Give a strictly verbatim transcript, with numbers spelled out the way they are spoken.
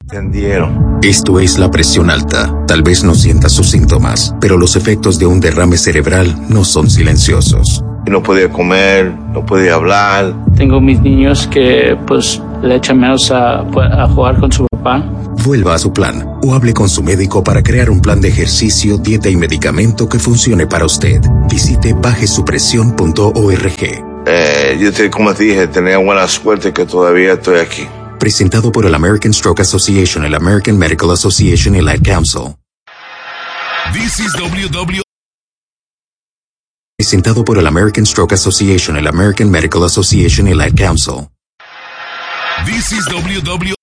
Entendieron. Esto es la presión alta. Tal vez no sienta sus síntomas, pero los efectos de un derrame cerebral no son silenciosos. No podía comer, no podía hablar. Tengo mis niños que pues le echan menos a, a jugar con su papá. Vuelva a su plan o hable con su médico para crear un plan de ejercicio, dieta y medicamento que funcione para usted. Visite baje su presión punto org. Eh, yo te, como te dije, tenía buena suerte que todavía estoy aquí. Presentado por el American Stroke Association, el American Medical Association y el Ad Council. This is W W. Presentado por el American Stroke Association, el American Medical Association y el Ad Council. This is W W.